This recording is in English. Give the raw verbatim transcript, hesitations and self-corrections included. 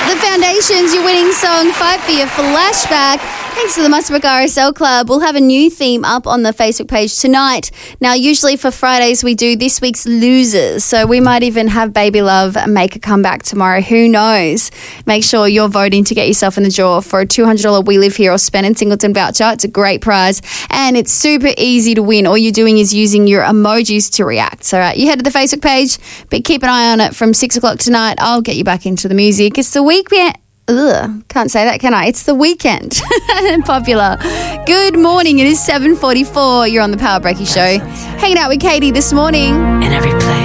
The Foundations, your winning song, Fight for Your Flashback. Thanks to the Muswellbrook R S L Club. We'll have a new theme up on the Facebook page tonight. Now, usually for Fridays, we do this week's losers. So we might even have Baby Love make a comeback tomorrow. Who knows? Make sure you're voting to get yourself in the draw for a two hundred dollars We Live Here or Spend in Singleton voucher. It's a great prize and it's super easy to win. All you're doing is using your emojis to react. So uh, you head to the Facebook page, but keep an eye on it from six o'clock tonight. I'll get you back into the music. It's the weekend. Ugh, can't say that, can I? It's the weekend. Popular. Good morning. It is seven forty-four. You're on the Power Breaky Show. Hanging out with Katie this morning. In every place.